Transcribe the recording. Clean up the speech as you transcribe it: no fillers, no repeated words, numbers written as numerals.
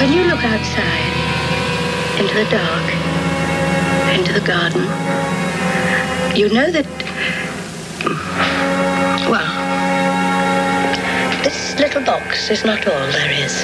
When you look outside, into the dark, into the garden, you know that, well, this little box is not all there is.